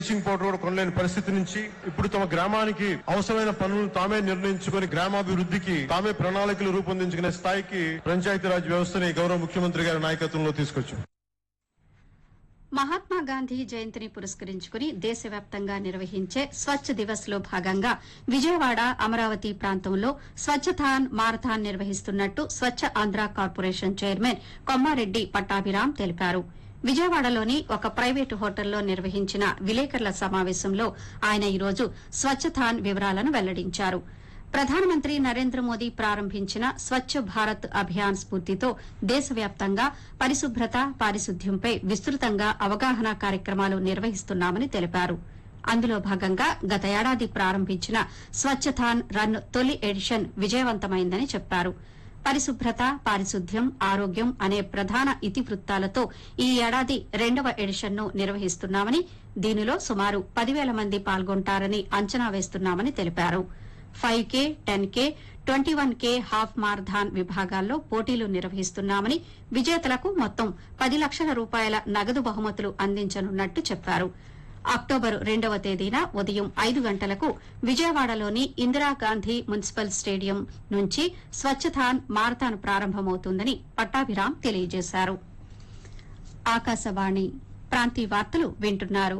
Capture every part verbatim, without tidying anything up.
Bleaching powder కూడా కొనలేని పరిస్థితి నుంచి ఇప్పుడు తమ గ్రామానికి అవసరమైన పనులను తామే నిర్ణయించుకుని గ్రామాభివృద్ధికి తామే ప్రణాళికలు రూపొందించుకునే స్థాయికి పంచాయతీరాజ్ వ్యవస్థని గౌరవ ముఖ్యమంత్రి గారి నాయకత్వంలో తీసుకొచ్చాం. మహాత్మా గాంధీ జయంతిని పురస్కరించుకుని దేశవ్యాప్తంగా నిర్వహించే స్వచ్ఛ దివస్ లో భాగంగా విజయవాడ అమరావతి ప్రాంతంలో స్వచ్ఛథాన్ మారథాన్ నిర్వహిస్తున్నట్టు స్వచ్ఛ ఆంధ్ర కార్పొరేషన్ చైర్మన్ కొమ్మారెడ్డి పట్టాభిరామ్ తెలిపారు. విజయవాడలోని ఒక ప్రైవేటు హోటల్లో నిర్వహించిన విలేకరుల సమావేశంలో ఆయన ఈరోజు స్వచ్ఛథాన్ వివరాలను వెల్లడించారు. ప్రధానమంత్రి నరేంద్ర మోదీ ప్రారంభించిన స్వచ్ఛ భారత్ అభియాన్ స్ఫూర్తితో దేశవ్యాప్తంగా పరిశుభ్రత పారిశుద్ధ్యంపై విస్తృతంగా అవగాహన కార్యక్రమాలు నిర్వహిస్తున్నామని తెలిపారు. అందులో భాగంగా గత ఏడాది ప్రారంభించిన స్వచ్ఛథాన్ రన్ తొలి ఎడిషన్ విజయవంతమైందని చెప్పారు. పరిశుభ్రత పారిశుద్ధ్యం ఆరోగ్యం అనే ప్రధాన ఇతివృత్తాలతో ఈ ఏడాది రెండవ ఎడిషన్ను నిర్వహిస్తున్నామని, దీనిలో సుమారు పదివేల మంది పాల్గొంటారని అంచనా వేస్తున్నామని తెలిపారు. Five K ten K twenty one కే హాఫ్ మారథాన్ విభాగాల్లో పోటీలు నిర్వహిస్తున్నామని, విజేతలకు మొత్తం పది లక్షల రూపాయల నగదు బహుమతులు అందించనున్నట్టు చెప్పారు. అక్టోబర్ రెండవ తేదీన ఉదయం ఐదు గంటలకు విజయవాడలోని ఇందిరాగాంధీ మున్సిపల్ స్టేడియం నుంచి స్వచ్ఛథాన్ మారథాన్ ప్రారంభమవుతుందని పట్టాభిరామ్ తెలియజేశారు. ఆకాశవాణి ప్రాంతీయ వార్తలు వింటున్నారు.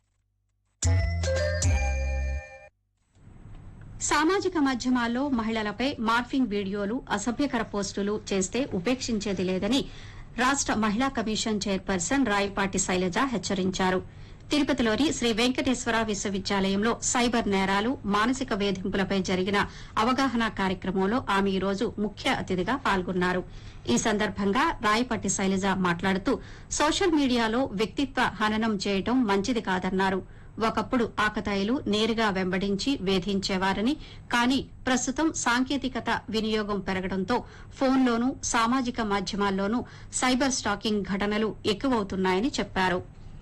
సామాజిక మాధ్యమాల్లో మహిళలపై మార్ఫింగ్ వీడియోలు అసభ్యకర పోస్టులు చేస్తే ఉపేక్షించేది లేదని రాష్ట మహిళా కమిషన్ చైర్పర్సన్ రాయపాటి శైలజ హెచ్చరించారు. తిరుపతిలోని శ్రీ వెంకటేశ్వర విశ్వవిద్యాలయంలో సైబర్ నేరాలు మానసిక వేధింపులపై జరిగిన అవగాహన కార్యక్రమంలో ఆమె ఈరోజు ముఖ్య అతిథిగా పాల్గొన్నారు. ఈ సందర్భంగా రాయపాటి శైలజ మాట్లాడుతూ సోషల్ మీడియాలో వ్యక్తిత్వ హననం చేయడం మంచిది కాదన్నారు. ఒకప్పుడు ఆకతాయిలు నేరుగా వెంబడించి వేధించేవారని, కానీ ప్రస్తుతం సాంకేతికత వినియోగం పెరగడంతో ఫోన్లోనూ సామాజిక మాధ్యమాల్లోనూ సైబర్ స్టాకింగ్ ఘటనలు ఎక్కువవుతున్నాయని చెప్పారు.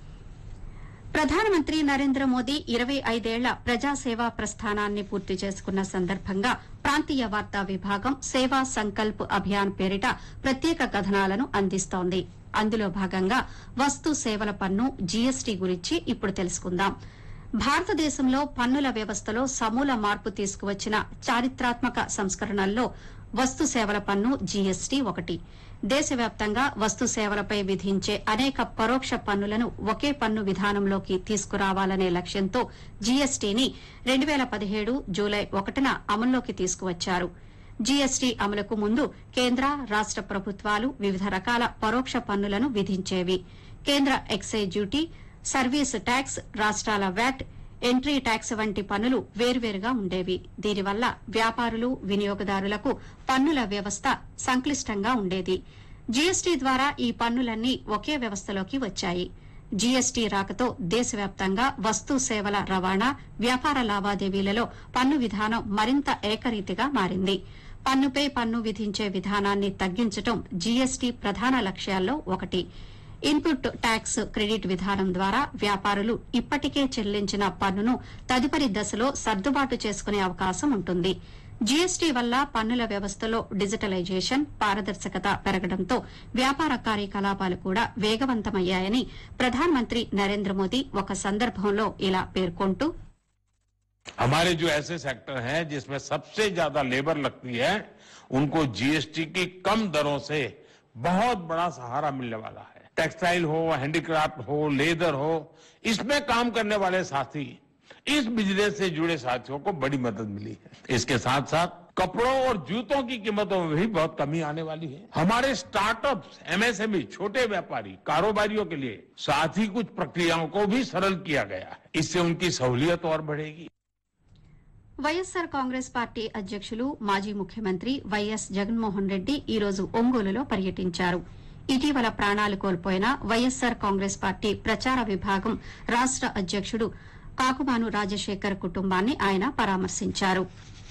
ప్రధానమంత్రి నరేంద్ర మోదీ ఇరవై ఐదేళ్ల ప్రజాసేవా ప్రస్థానాన్ని పూర్తి చేసుకున్న సందర్భంగా ప్రాంతీయ వార్తా విభాగం సేవా సంకల్ప్ అభియాన్ పేరిట ప్రత్యేక కథనాలను అందిస్తోంది. అందులో భాగంగా వస్తు సేవల పన్ను జీఎస్టీ గురించి ఇప్పుడు తెలుసుకుందాం. భారతదేశంలో పన్నుల వ్యవస్థలో సమూల మార్పు తీసుకువచ్చిన చారిత్రాత్మక సంస్కరణల్లో వస్తు సేవల పన్ను జీఎస్టీ ఒకటి. దేశవ్యాప్తంగా వస్తు సేవలపై విధించే అనేక పరోక్ష పన్నులను ఒకే పన్ను విధానంలోకి తీసుకురావాలనే లక్ష్యంతో జీఎస్టీని రెండు పేల పదిహేడు జూలై ఒకటిన అమల్లోకి తీసుకువచ్చారు. జీఎస్టీ అమలుకు ముందు కేంద్ర రాష్ట ప్రభుత్వాలు వివిధ రకాల పరోక్ష పన్నులను విధించేవి. కేంద్ర ఎక్సైజ్ డ్యూటీ, సర్వీస్ ట్యాక్స్, రాష్ట్రాల వ్యాట్, ఎంట్రీ ట్యాక్స్ వంటి పన్నులు వేర్వేరుగా ఉండేవి. దీనివల్ల వ్యాపారులు వినియోగదారులకు పన్నుల వ్యవస్థ సంక్లిష్టంగా ఉండేది. జీఎస్టీ ద్వారా ఈ పన్నులన్నీ ఒకే వ్యవస్థలోకి వచ్చాయి. జీఎస్టీ రాకతో దేశవ్యాప్తంగా వస్తు సేవల రవాణా, వ్యాపార లావాదేవీలలో పన్ను విధానం మరింత ఏకరీతిగా మారింది. పన్నుపై పన్ను విధించే విధానాన్ని తగ్గించడం జీఎస్టీ ప్రధాన లక్ష్యాల్లో ఒకటి. ఇన్పుట్ ట్యాక్స్ క్రెడిట్ విధానం ద్వారా వ్యాపారులు ఇప్పటికే చెల్లించిన పన్నును తదుపరి దశలో సర్దుబాటు చేసుకునే అవకాశం ఉంటుంది. జీఎస్టీ వల్ల పన్నుల వ్యవస్థలో డిజిటలైజేషన్, పారదర్శకత పెరగడంతో వ్యాపార కార్యకలాపాలు కూడా వేగవంతమయ్యాయని ప్రధానమంత్రి నరేంద్ర మోదీ ఒక సందర్భంలో ఇలా పేర్కొంటూ, हमारे जो ऐसे सेक्टर हैं जिसमें सबसे ज्यादा लेबर लगती है, उनको जीएसटी की कम दरों से बहुत बड़ा सहारा मिलने वाला है. टेक्सटाइल हो, हैंडीक्राफ्ट हो, लेदर हो, इसमें काम करने वाले साथी, इस बिजनेस से जुड़े साथियों को बड़ी मदद मिली है. इसके साथ साथ कपड़ों और जूतों की कीमतों में भी बहुत कमी आने वाली है. हमारे स्टार्टअप्स, एमएसएमई, छोटे व्यापारी, कारोबारियों के लिए साथ ही कुछ प्रक्रियाओं को भी सरल किया गया है. इससे उनकी सहूलियत और बढ़ेगी. వైఎస్సార్ కాంగ్రెస్ పార్టీ అధ్యకులు మాజీ ముఖ్యమంత్రి వైఎస్ జగన్మోహన్ రెడ్డి ఈరోజు ఒంగోలులో పర్యటించారు. ఇటీవల ప్రాణాలు కోల్పోయిన వైఎస్సార్ కాంగ్రెస్ పార్టీ ప్రచార విభాగం రాష్ట అధ్యకుడు కాకుమాను రాజశేఖర్ కుటుంబాన్ని ఆయన పరామర్శించారు.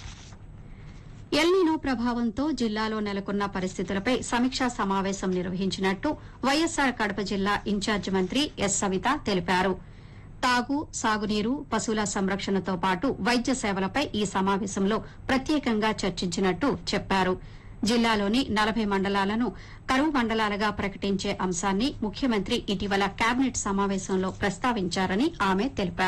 ఎల్నినో ప్రభావంతో జిల్లాలో నెలకొన్న పరిస్థితులపై సమీక్షా సమావేశం నిర్వహించినట్టు వైఎస్సార్ కడప జిల్లా ఇన్ఛార్జి మంత్రి ఎస్ సవిత తెలిపారు. తాగు, సాగునీరు, పశువుల సంరక్షణతో పాటు వైద్య సేవలపై ఈ సమావేశంలో ప్రత్యేకంగా చర్చించినట్టు చెప్పారు. జిల్లాలోని నలభై మండలాలను కరువు మండలాలుగా ప్రకటించే అంశాన్ని ముఖ్యమంత్రి ఇటీవల కేబినెట్ సమావేశంలో ప్రస్తావించారని ఆమె తెలిపారు.